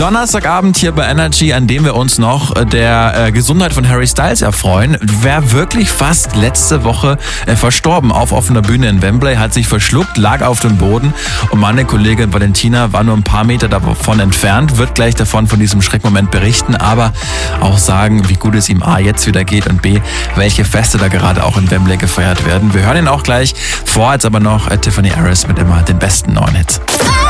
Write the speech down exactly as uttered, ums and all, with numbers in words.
Donnerstagabend hier bei Energy, an dem wir uns noch der äh, Gesundheit von Harry Styles erfreuen. Wer wirklich fast letzte Woche äh, verstorben auf offener Bühne in Wembley, hat sich verschluckt, lag auf dem Boden und meine Kollegin Valentina war nur ein paar Meter davon entfernt, wird gleich davon von diesem Schreckmoment berichten, aber auch sagen, wie gut es ihm A jetzt wieder geht und B, welche Feste da gerade auch in Wembley gefeiert werden. Wir hören ihn auch gleich. Vor jetzt aber noch äh, Tiffany Harris mit immer den besten neuen Hits.